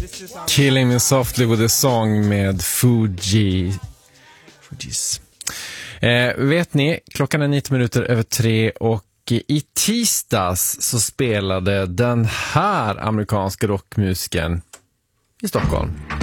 Killing Me Softly with a Song med Fugees. Vet ni, klockan är 19 minuter över 3 och i tisdags så spelade den här amerikanska rockmusiken i Stockholm.